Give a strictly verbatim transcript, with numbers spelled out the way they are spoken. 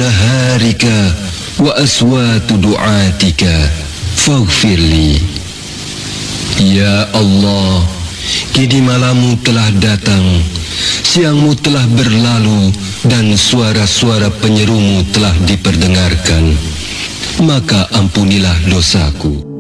naharika wa aswatu du'atika faghfirli. Ya Allah, kini malammu telah datang, siangmu telah berlalu, dan suara-suara penyerumu telah diperdengarkan. Maka ampunilah dosaku.